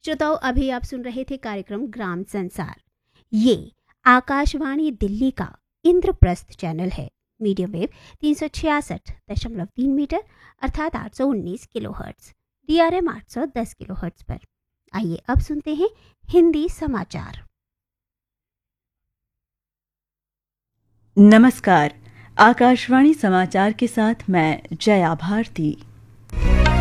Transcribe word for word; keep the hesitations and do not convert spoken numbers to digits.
श्रोताओं, अभी आप सुन रहे थे कार्यक्रम ग्राम संसार। ये आकाशवाणी दिल्ली का इंद्रप्रस्थ चैनल है। मीडियम वेव तीन सौ छियासठ दशमलव तीन मीटर अर्थात आठ सौ उन्नीस kilo hertz, D R M आठ सौ दस किलो हर्ट्ज पर। आइए अब सुनते हैं हिंदी समाचार। नमस्कार, आकाशवाणी समाचार के साथ मैं जया भारती।